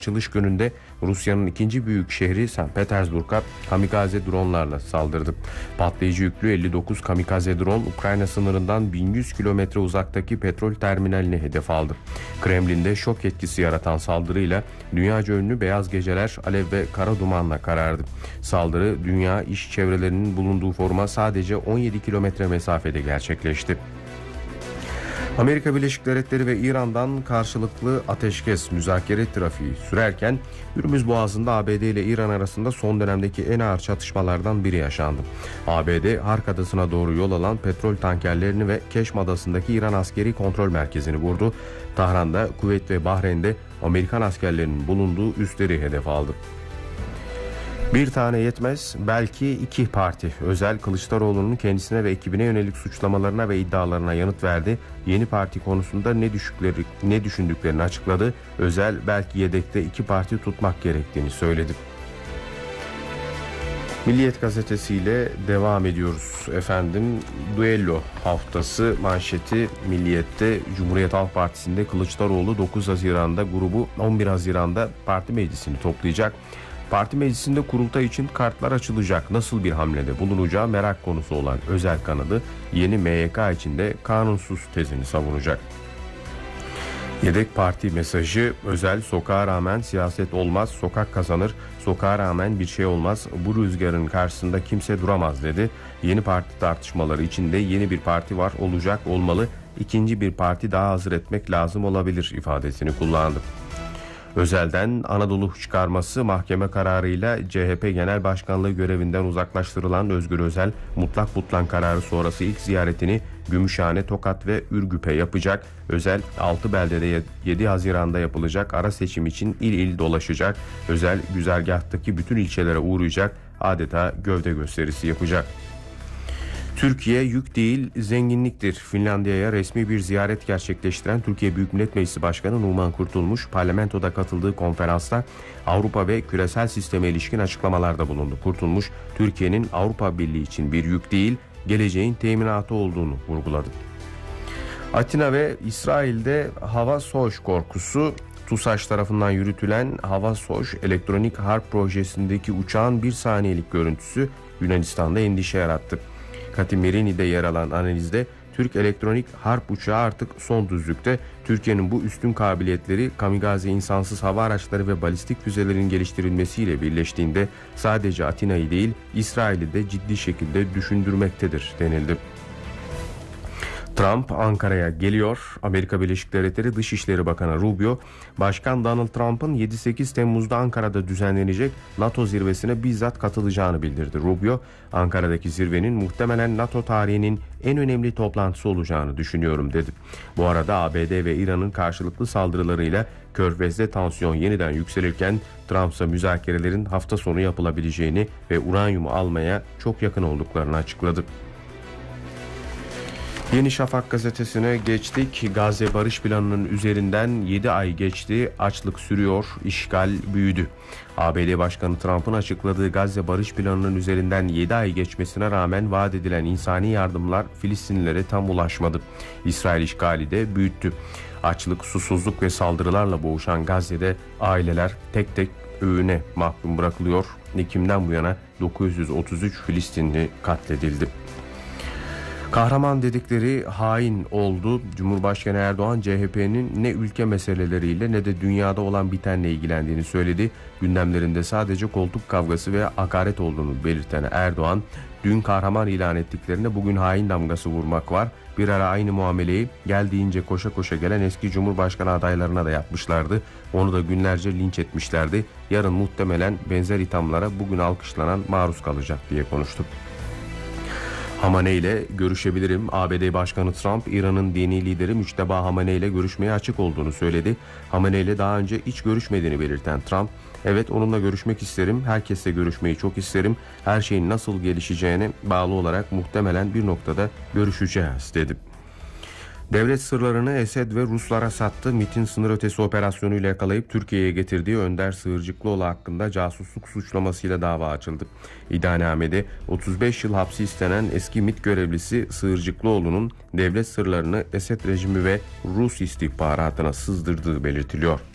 Açılış gününde Rusya'nın ikinci büyük şehri St. Petersburg'a kamikaze dronlarla saldırdı. Patlayıcı yüklü 59 kamikaze drone Ukrayna sınırından 1100 kilometre uzaktaki petrol terminalini hedef aldı. Kremlin'de şok etkisi yaratan saldırıyla dünyaca ünlü beyaz geceler alev ve kara dumanla karardı. Saldırı dünya iş çevrelerinin bulunduğu foruma sadece 17 kilometre mesafede gerçekleşti. Amerika Birleşik Devletleri ve İran'dan karşılıklı ateşkes müzakere trafiği sürerken Hürmüz Boğazı'nda ABD ile İran arasında son dönemdeki en ağır çatışmalardan biri yaşandı. ABD Hark Adası'na doğru yol alan petrol tankerlerini ve Keşm Adası'ndaki İran askeri kontrol merkezini vurdu. Tahran'da, Kuveyt ve Bahreyn'de Amerikan askerlerinin bulunduğu üsleri hedef aldı. Bir tane yetmez, belki iki parti. Özel, Kılıçdaroğlu'nun kendisine ve ekibine yönelik suçlamalarına ve iddialarına yanıt verdi. Yeni parti konusunda ne düşündüklerini açıkladı. Özel, belki yedekte iki parti tutmak gerektiğini söyledi. Milliyet gazetesiyle devam ediyoruz efendim. Duello haftası manşeti Milliyet'te. Cumhuriyet Halk Partisi'nde Kılıçdaroğlu 9 Haziran'da grubu 11 Haziran'da parti meclisini toplayacak. Parti meclisinde kurultay için kartlar açılacak. Nasıl bir hamlede bulunacağı merak konusu olan Özel kanadı yeni MYK içinde kanunsuz tezini savunacak. Yedek parti mesajı: Özel, sokağa rağmen siyaset olmaz, sokak kazanır, sokağa rağmen bir şey olmaz, bu rüzgarın karşısında kimse duramaz dedi. Yeni parti tartışmaları içinde yeni bir parti var, olacak, olmalı, ikinci bir parti daha hazır etmek lazım olabilir ifadesini kullandı. Özel'den Anadolu çıkarması mahkeme kararıyla CHP Genel Başkanlığı görevinden uzaklaştırılan Özgür Özel, mutlak butlan kararı sonrası ilk ziyaretini Gümüşhane, Tokat ve Ürgüp'e yapacak. Özel 6 beldede 7 Haziran'da yapılacak ara seçim için il il dolaşacak. Özel güzergahtaki bütün ilçelere uğrayacak, adeta gövde gösterisi yapacak. Türkiye yük değil zenginliktir. Finlandiya'ya resmi bir ziyaret gerçekleştiren Türkiye Büyük Millet Meclisi Başkanı Numan Kurtulmuş, parlamentoda katıldığı konferansta Avrupa ve küresel sisteme ilişkin açıklamalarda bulundu. Kurtulmuş, Türkiye'nin Avrupa Birliği için bir yük değil, geleceğin teminatı olduğunu vurguladı. Atina ve İsrail'de hava SOJ korkusu. TUSAŞ tarafından yürütülen Hava SOJ elektronik harp projesindeki uçağın bir saniyelik görüntüsü Yunanistan'da endişe yarattı. Katimerini'de yer alan analizde Türk elektronik harp uçağı artık son düzlükte. Türkiye'nin bu üstün kabiliyetleri kamikaze insansız hava araçları ve balistik füzelerin geliştirilmesiyle birleştiğinde sadece Atina'yı değil İsrail'i de ciddi şekilde düşündürmektedir denildi. Trump Ankara'ya geliyor. Amerika Birleşik Devletleri Dışişleri Bakanı Rubio, Başkan Donald Trump'ın 7-8 Temmuz'da Ankara'da düzenlenecek NATO zirvesine bizzat katılacağını bildirdi. Rubio, Ankara'daki zirvenin muhtemelen NATO tarihinin en önemli toplantısı olacağını düşünüyorum dedi. Bu arada ABD ve İran'ın karşılıklı saldırılarıyla Körfez'de tansiyon yeniden yükselirken Trump ise müzakerelerin hafta sonu yapılabileceğini ve uranyumu almaya çok yakın olduklarını açıkladı. Yeni Şafak gazetesine geçtik. Gazze Barış Planı'nın üzerinden 7 ay geçti. Açlık sürüyor, işgal büyüdü. ABD Başkanı Trump'ın açıkladığı Gazze Barış Planı'nın üzerinden 7 ay geçmesine rağmen vaat edilen insani yardımlar Filistinlilere tam ulaşmadı. İsrail işgali de büyüttü. Açlık, susuzluk ve saldırılarla boğuşan Gazze'de aileler tek tek öğüne mahkum bırakılıyor. Ekim'den bu yana 933 Filistinli katledildi. Kahraman dedikleri hain oldu. Cumhurbaşkanı Erdoğan CHP'nin ne ülke meseleleriyle ne de dünyada olan bitenle ilgilendiğini söyledi. Gündemlerinde sadece koltuk kavgası ve hakaret olduğunu belirten Erdoğan, dün kahraman ilan ettiklerine bugün hain damgası vurmak var. Bir ara aynı muameleyi geldiğince koşa koşa gelen eski Cumhurbaşkanı adaylarına da yapmışlardı. Onu da günlerce linç etmişlerdi. Yarın muhtemelen benzer ithamlara bugün alkışlanan maruz kalacak diye konuştu. Hamaney ile görüşebilirim. ABD Başkanı Trump, İran'ın dini lideri Müçteba Hamaney ile görüşmeye açık olduğunu söyledi. Hamaney ile daha önce hiç görüşmediğini belirten Trump, evet onunla görüşmek isterim, herkesle görüşmeyi çok isterim, her şeyin nasıl gelişeceğine bağlı olarak muhtemelen bir noktada görüşeceğiz dedi. Devlet sırlarını Esed ve Ruslara sattı. MİT'in sınır ötesi operasyonuyla yakalayıp Türkiye'ye getirdiği Önder Sığırcıklıoğlu hakkında casusluk suçlamasıyla dava açıldı. İddianamede 35 yıl hapsi istenen eski MİT görevlisi Sığırcıklıoğlu'nun devlet sırlarını Esed rejimi ve Rus istihbaratına sızdırdığı belirtiliyor.